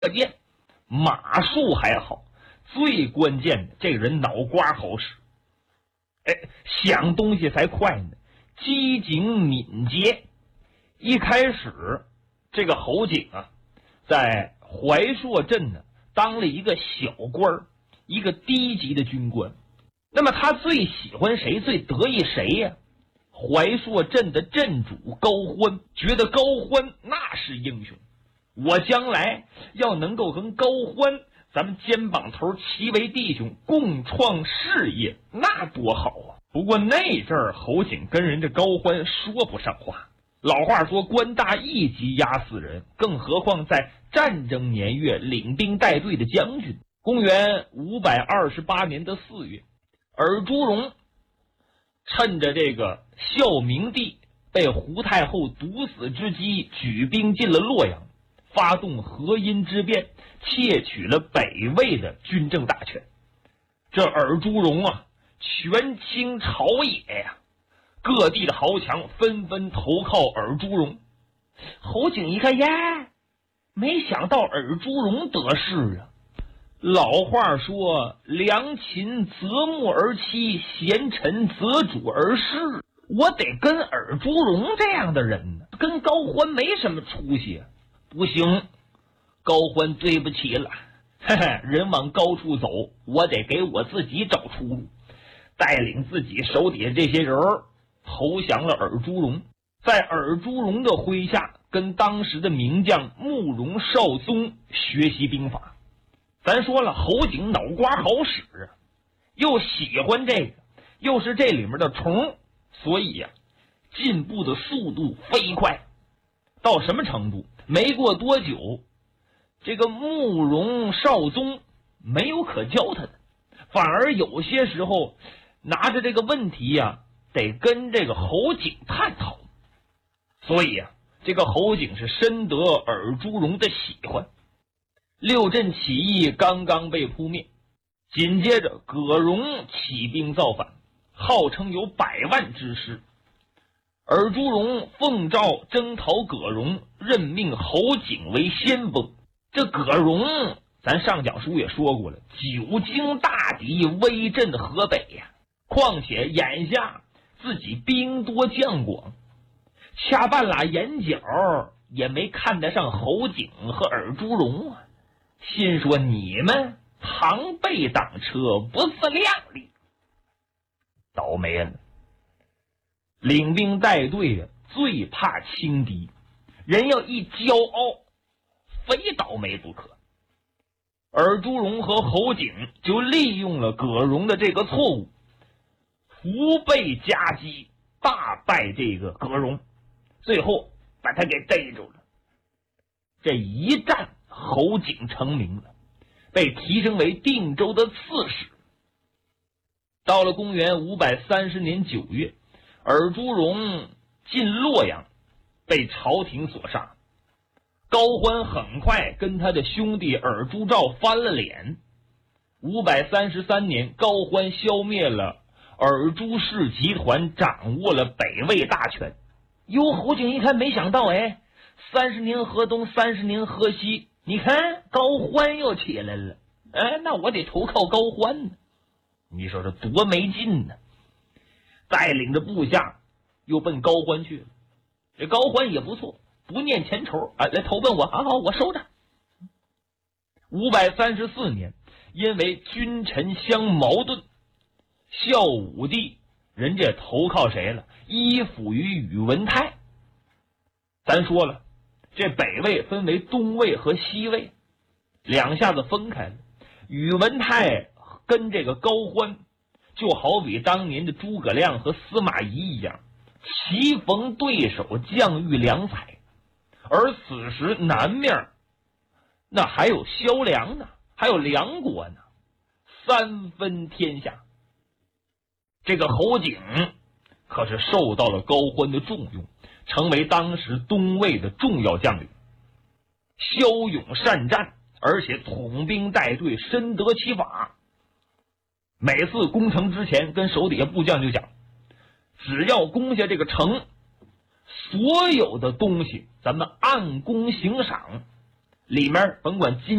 可见马术还好，最关键的这个人脑瓜好使，想东西才快呢，机警敏捷。一开始这个侯景啊，在怀朔镇呢当了一个小官，一个低级的军官。那么他最喜欢谁，最得意谁呀？怀朔镇的镇主高欢，觉得高欢那是英雄，我将来要能够跟高欢咱们肩膀头齐为弟兄，共创事业，那多好啊！不过那阵儿侯景跟人家高欢说不上话。老话说官大一级压死人，更何况在战争年月领兵带队的将军。公元528年的4月，尔朱荣趁着这个孝明帝被胡太后毒死之机，举兵进了洛阳，发动河阴之变，窃取了北魏的军政大权。这尔朱荣啊，权倾朝野呀，各地的豪强纷纷投靠尔朱荣。侯景一看呀，没想到尔朱荣得势啊。老话说良禽择木而栖，贤臣择主而事，我得跟尔朱荣这样的人呢，跟高欢没什么出息。不行，高欢对不起了，人往高处走，我得给我自己找出路，带领自己手底下这些人投降了尔朱荣。在尔朱荣的麾下，跟当时的名将慕容绍宗学习兵法。咱说了，侯景脑瓜好使啊，又喜欢这个，又是这里面的虫，所以呀，进步的速度飞快。到什么程度？没过多久，这个慕容绍宗没有可教他的，反而有些时候拿着这个问题呀，得跟这个侯景探讨。所以呀，这个侯景是深得尔朱荣的喜欢。六镇起义刚刚被扑灭，紧接着葛荣起兵造反，号称有100万之师。尔朱荣奉诏征讨葛荣，任命侯景为先锋。这葛荣咱上讲书也说过了，久经大敌，威震河北呀。况且眼下自己兵多将广，掐半拉眼角也没看得上侯景和尔朱荣啊。心说你们螳臂挡车，不自量力，倒霉了。领兵带队啊，最怕轻敌，人要一骄傲，非倒霉不可。尔朱荣和侯景就利用了葛荣的这个错误，腹背夹击，大败这个葛荣，最后把他给逮住了。这一战，侯景成名了，被提升为定州的刺史。到了公元530年9月，尔朱荣进洛阳，被朝廷所杀。高欢很快跟他的兄弟尔朱兆翻了脸。533年，高欢消灭了尔朱氏集团，掌握了北魏大权。哟，侯景一看，没想到30年河东，30年河西，你看高欢又起来了，那我得投靠高欢呢。你说这多没劲呢！带领着部下又奔高欢去了。这高欢也不错，不念前仇，来投奔我，好，我收着。534年，因为君臣相矛盾，孝武帝人家投靠谁了？依附于宇文泰。咱说了，这北魏分为东魏和西魏，两下子分开了。宇文泰跟这个高欢就好比当年的诸葛亮和司马懿一样，棋逢对手，将遇良才。而此时南面那还有萧梁呢，还有梁国呢，三分天下。这个侯景可是受到了高欢的重用，成为当时东魏的重要将领，骁勇善战，而且统兵带队，深得其法。每次攻城之前，跟手底下部将就讲，只要攻下这个城，所有的东西咱们按功行赏， 里面甭管金